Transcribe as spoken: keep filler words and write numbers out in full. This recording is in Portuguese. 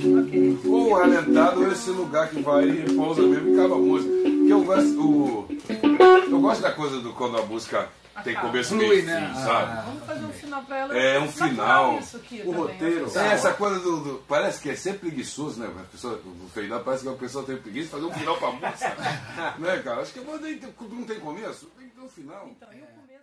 Ok. Ou o alentado ou esse lugar que vai e pousa mesmo e acaba a música. Porque eu gosto, o, eu gosto da coisa do quando a música tem começo, meio e fim, né? sabe? Vamos fazer um final pra ela. É, um Natural final. Isso aqui O também, roteiro. assim. É, essa coisa do, do- parece que é sempre preguiçoso, né? A pessoa, o final parece que a pessoa tem preguiça de fazer um final pra música. Né, cara? Acho que a banda aí tem- não tem começo, tem que ter um final. Então, e o começo?